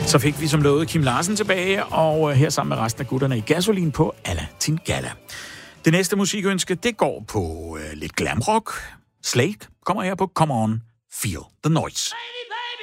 Så fik vi som lovet Kim Larsen tilbage, og her sammen med resten af gutterne i Gasolin på Alla Tin Galla. Det næste musikønske, det går på lidt glamrock. Slade kommer her på Come On, Feel the Noise.